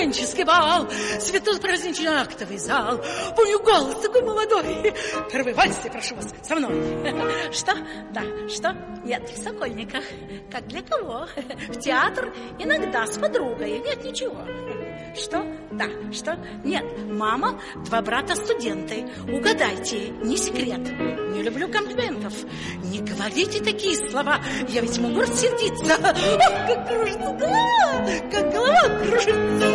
студенческий бал, святой праздничный актовый зал. Помню голос такой молодой. Первый вальс, я прошу вас, со мной. Что? Да, что? Нет, в Сокольниках. Как для кого? В театр иногда с подругой. Нет, ничего. Что? Да, что? Нет, мама, два брата студенты. Угадайте, не секрет. Не люблю комплиментов. Не говорите такие слова. Я ведь могу рассердиться. Ох, как кружится, да, как голова кружится.